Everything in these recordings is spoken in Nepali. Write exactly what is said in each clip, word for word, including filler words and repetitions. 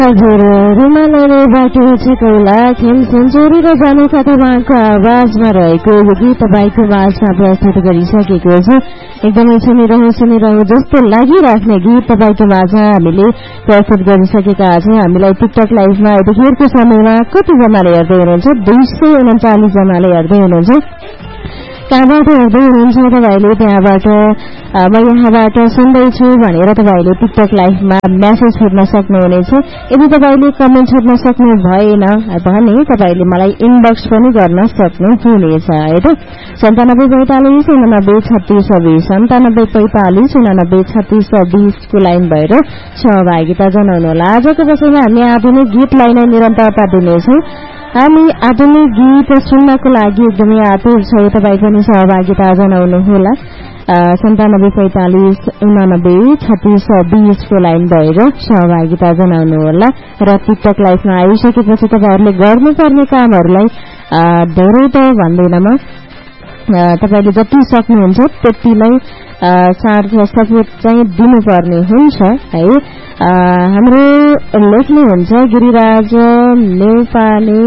हजुर रुमालले बाटो छेकौला खेल सेन्चुरी र जाने कथाको आवाजमा रहेको यो गीत तपाईँको माझमा प्रस्तुत गरिसकेको छ। एकदमै सुनिरहँ सुनिरहँ जस्तो लागिराख्ने गीत तपाईँको माझमा हामीले प्रस्तुत गरिसकेका छौँ। हामीलाई टिकटक लाइभमा यतिखेरको समयमा कतिजनाले हेर्दै हुनुहुन्छ? दुई सय उन्चालिस जनाले हेर्दै हुनुहुन्छ। कहाँबाट हेर्दै हुनुहुन्छ तपाईँले? त्यहाँबाट म यहाँबाट सुन्दैछु भनेर तपाईँले टिकटक लाइभमा म्यासेज छोड्न सक्नुहुनेछ। यदि तपाईँले कमेन्ट छोड्न सक्नु भएन भने तपाईँले मलाई इनबक्स पनि गर्न सक्नुहुनेछ है त। सन्तानब्बे पैंतालिस उनानब्बे छत्तीस बिस सन्तानब्बे पैंतालिस उनानब्बे छत्तीस बिसको लाइन भएर सहभागिता जनाउनुहोला। आजको बसाइमा हामी आधुनिक गीतलाई नै निरन्तरता दिनेछौँ। हामी आधुनिक गीत सुन्नको लागि एकदमै आतुर छौँ। तपाईँ पनि सहभागिता जनाउनुहोला। सन्तानब्बे पैंतालिस उनानब्बे छत्तीस बिसको लाइन भएर सहभागिता जनाउनुहोला। र टिकटक लाइभमा आइसकेपछि तपाईँहरूले गर्नुपर्ने कामहरूलाई धेरै त भन्दैन म, तपाईँले जति सक्नुहुन्छ त्यति नै साथ सपोर्ट चाहिँ दिनुपर्ने हुन्छ है। हाम्रो लेख्नुहुन्छ गिरिराज नेउपाने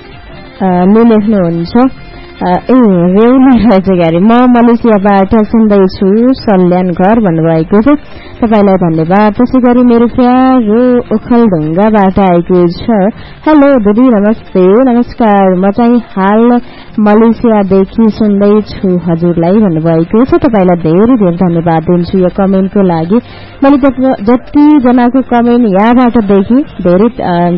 ले लेख्नुहुन्छ ए रेउली रहेछ गाडी। म मलेसियाबाट सुन्दैछु सल्यान घर भन्नुभएको छ। तपाईँलाई धन्यवाद। त्यसै गरी मेरो प्यारो ओखलढुङ्गाबाट आएको छ। हेलो दिदी नमस्ते। नमस्कार, म चाहिँ हाल मलेसियादेखि सुन्दैछु हजुरलाई भन्नुभएको छ। तपाईँलाई धेरै धेरै धन्यवाद दिन्छु यो कमेन्टको लागि। मैले जतिजनाको कमेन्ट यहाँबाट देखि धेरै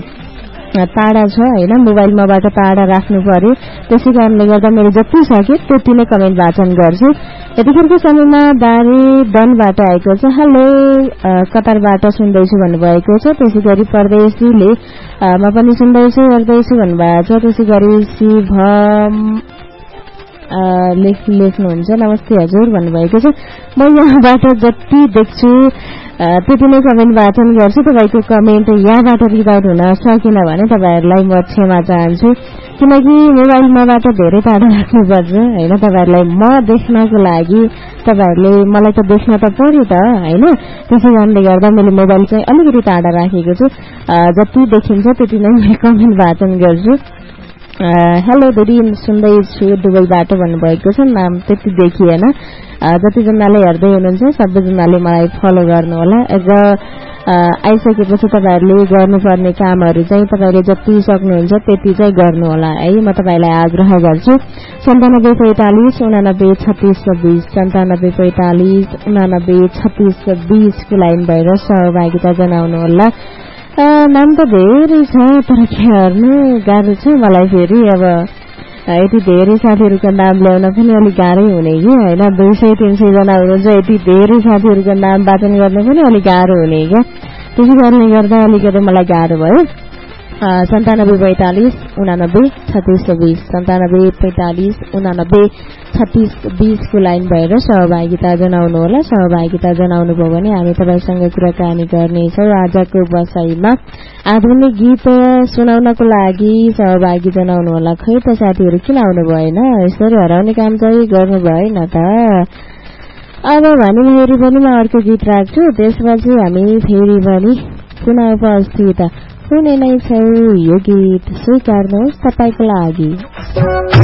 टाढा छ होइन, मोबाइलमाबाट टाढा राख्नु पर्यो। त्यसै कारणले गर्दा मैले जति सके त्यति नै कमेन्ट वाचन गर्छु। यतिखेरको समयमा दारी दनबाट आएको छ। हेलो कतारबाट सुन्दैछु भन्नुभएको छ। त्यसै गरी परदेशीले म पनि सुन्दैछु गर्दैछु भन्नुभएको छ। त्यसै गरी शिवम लेख लेख्नुहुन्छ नमस्ते हजुर भन्नुभएको छ। म यहाँबाट जति देख्छु त्यति नै कमेन्ट वाचन गर्छु। तपाईँको कमेन्ट यहाँबाट रिड आउट हुन सकेन भने तपाईँहरूलाई म क्षमा चाहन्छु, किनकि मोबाइलमाबाट धेरै टाढा राख्नुपर्छ होइन। तपाईँहरूलाई म देख्नको लागि तपाईँहरूले मलाई त देख्न त पर्यो त होइन। त्यसै कारणले गर्दा मैले मोबाइल चाहिँ अलिकति टाढा राखेको छु। जति देखिन्छ त्यति नै मैले कमेन्ट वाचन गर्छु। हेलो दिदी सुन्दैछु दुबईबाट भन्नुभएको छ। नाम त्यति देखिएन। जतिजनाले हेर्दै हुनुहुन्छ सबैजनाले मलाई फलो गर्नुहोला। र आइसकेपछि तपाईँहरूले गर्नुपर्ने कामहरू चाहिँ तपाईँले जति सक्नुहुन्छ त्यति चाहिँ गर्नुहोला है, म तपाईँलाई आग्रह गर्छु। सन्तानब्बे पैंतालिस उनानब्बे छत्तीस बिस सन्तानब्बे पैंतालिस उनानब्बे छत्तीस बिसको लाइन भएर सहभागिता जनाउनुहोला। नाम त धेरै छ तर के गर्नु गाह्रो छ मलाई। फेरि अब यति धेरै साथीहरूको नाम ल्याउन पनि अलिक गाह्रै हुने कि होइन। दुई सय तिन सय जना हुनुहुन्छ, यति धेरै साथीहरूको नाम वाचन गर्न पनि अलिक गाह्रो हुने क्या। त्यसै कारणले गर्दा अलिकति मलाई गाह्रो भयो। सन्तानब्बे पैंतालिस उनानब्बे छत्तीस बिस सन्तानब्बे पैंतालिस उनानब्बे छत्तीस बिसको लाइन भएर सहभागिता जनाउनुहोला। सहभागिता जनाउनुभयो भने हामी तपाईँसँग कुराकानी गर्नेछौँ। आजको बसाइमा आधुनिक गीत सुनाउनको लागि सहभागी जनाउनुहोला। खै त साथीहरू किन आउनु भएन? यसरी हराउने काम चाहिँ गर्नु भएन त। अब भने फेरि पनि म अर्को गीत राख्छु, त्यसपछि हामी फेरि पनि पुनः उपस्थित हुने नै छौ। यो गीत स्वीकार्नुहोस् तपाईँको लागि।